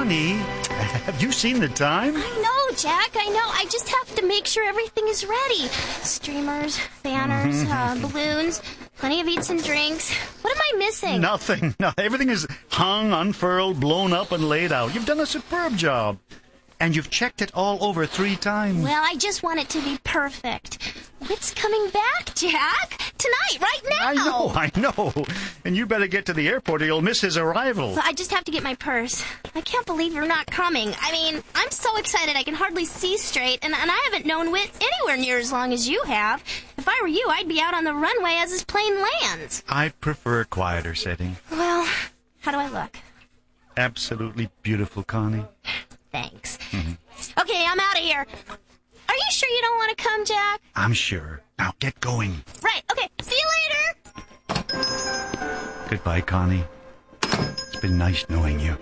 Connie, have you seen the time? I know, Jack, I know. I just have to make sure everything is ready. Streamers, banners, balloons, plenty of eats and drinks. What am I missing? Nothing. No, everything is hung, unfurled, blown up, and laid out. You've done a superb job. And you've checked it all over 3 times. Well, I just want it to be perfect. Whit's coming back, Jack? Tonight, right now. I know. And you better get to the airport or you'll miss his arrival. Well, I just have to get my purse. I can't believe you're not coming. I mean, I'm so excited I can hardly see straight, and I haven't known Whit anywhere near as long as you have. If I were you, I'd be out on the runway as his plane lands. I prefer a quieter setting. Well, how do I look? Absolutely beautiful, Connie. Thanks. Okay, I'm out of here. Are you sure you don't want to come, Jack? I'm sure. Now get going. Right, okay. See you later. Goodbye, Connie. It's been nice knowing you.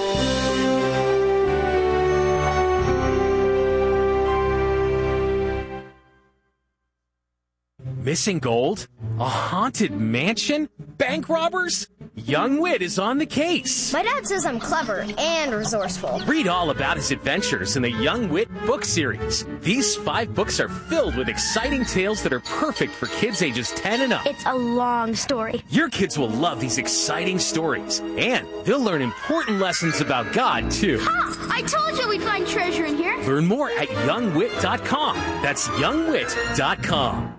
Missing gold? A haunted mansion? Bank robbers? Young Whit is on the case. My dad says I'm clever and resourceful. Read all about his adventures in the Young Whit book series. These 5 books are filled with exciting tales that are perfect for kids ages 10 and up. It's a long story. Your kids will love these exciting stories, and they'll learn important lessons about God, too. Ha! I told you we'd find treasure in here. Learn more at youngwit.com. That's youngwit.com.